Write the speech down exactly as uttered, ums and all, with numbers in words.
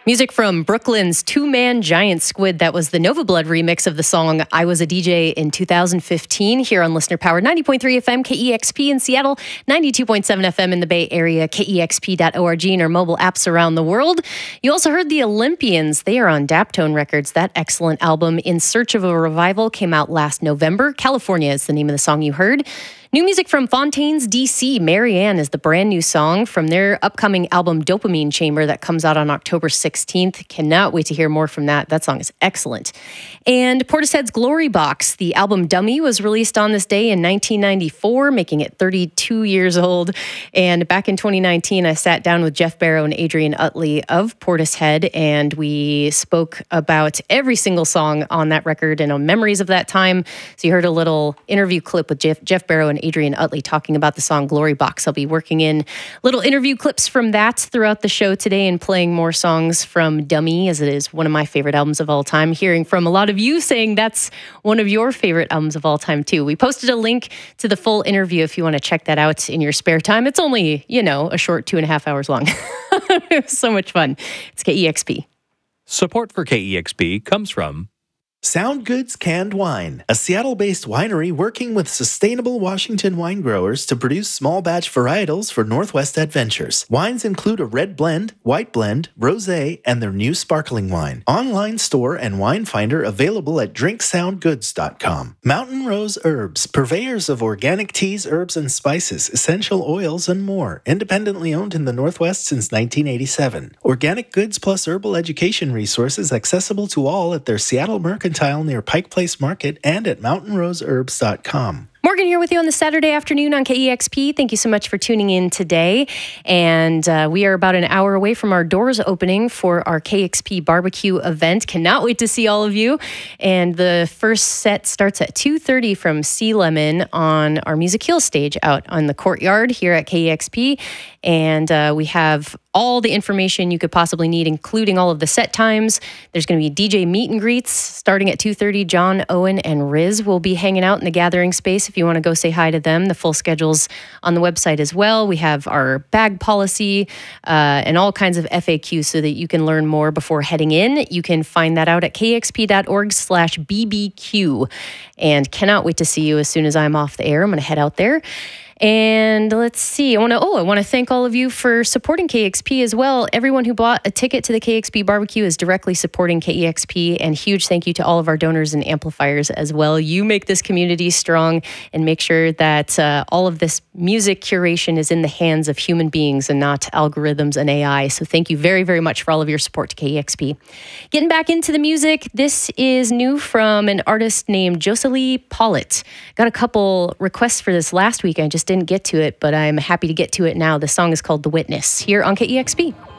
Music from Brooklyn's two-man giant squid. That was the Nova Blood remix of the song I Was a D J in two thousand fifteen here on Listener Power ninety point three F M K E X P in Seattle, ninety-two point seven F M in the Bay Area, K E X P dot org and our mobile apps around the world. You also heard the Olympians. They are on Daptone Records. That excellent album, In Search of a Revival, came out last November. California is the name of the song you heard. New music from Fontaines D C. Marianne is the brand new song from their upcoming album Dopamine Chamber that comes out on October sixteenth. Cannot wait to hear more from that. That song is excellent. And Portishead's Glory Box. The album Dummy was released on this day in nineteen ninety-four, making it thirty-two years old. And back in twenty nineteen, I sat down with Jeff Barrow and Adrian Utley of Portishead, and we spoke about every single song on that record and on memories of that time. So you heard a little interview clip with Jeff, Jeff Barrow and Adrian Utley talking about the song Glory Box. I'll be working in little interview clips from that throughout the show today and playing more songs from Dummy, as it is one of my favorite albums of all time. Hearing from a lot of you saying that's one of your favorite albums of all time too. We posted a link to the full interview if you want to check that out in your spare time. It's only, you know, a short two and a half hours long. It was so much fun. It's K E X P. Support for K E X P comes from Sound Goods Canned Wine, a Seattle-based winery working with sustainable Washington wine growers to produce small batch varietals for Northwest Adventures. Wines include a red blend, white blend, rosé, and their new sparkling wine. Online store and wine finder available at drink sound goods dot com. Mountain Rose Herbs, purveyors of organic teas, herbs, and spices, essential oils, and more. Independently owned in the Northwest since nineteen eighty-seven. Organic goods plus herbal education resources accessible to all at their Seattle Mercantile near Pike Place Market and at mountain rose herbs dot com. Morgan here with you on the Saturday afternoon on K E X P. Thank you so much for tuning in today. And uh, we are about an hour away from our doors opening for our K X P barbecue event. Cannot wait to see all of you. And the first set starts at two thirty from Sea Lemon on our Music Hill stage out on the courtyard here at K E X P. And uh, we have all the information you could possibly need, including all of the set times. There's going to be D J meet and greets starting at two thirty. John, Owen, and Riz will be hanging out in the gathering space if you want to go say hi to them. The full schedule's on the website as well. We have our bag policy uh, and all kinds of F A Qs so that you can learn more before heading in. You can find that out at K X P dot org slash B B Q. And cannot wait to see you as soon as I'm off the air. I'm going to head out there. And let's see, I want to, oh, I want to thank all of you for supporting K X P as well. Everyone who bought a ticket to the K X P barbecue is directly supporting K E X P, and huge thank you to all of our donors and amplifiers as well. You make this community strong and make sure that uh, all of this music curation is in the hands of human beings and not algorithms and A I. So thank you very, very much for all of your support to K E X P. Getting back into the music, this is new from an artist named Jocelyn Pollitt. Got a couple requests for this last week. I just didn't get to it, but I'm happy to get to it now. The song is called The Witness here on K E X P.